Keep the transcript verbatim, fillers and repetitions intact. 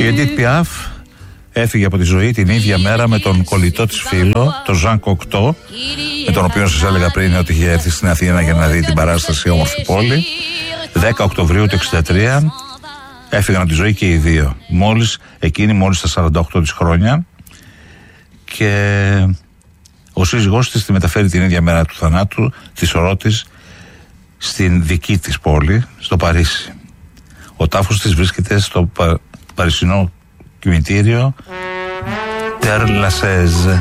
Edith Piaf έφυγε από τη ζωή την ίδια μέρα με τον κολλητό της φίλο, τον Ζαν Κοκτό, με τον οποίο σας έλεγα πριν ότι είχε έρθει στην Αθήνα για να δει την παράσταση Όμορφη Πόλη. δέκα Οκτωβρίου του εξήντα τρία έφυγαν από τη ζωή και οι δύο. Μόλις εκείνη, μόλις στα σαράντα οκτώ της χρόνια, και ο σύζυγός της τη μεταφέρει την ίδια μέρα του θανάτου, τη σωρό της, στην δική της πόλη, στο Παρίσι. Ο τάφος της βρίσκεται στο πα, παρισινό κημητήριο Terre Lachaise.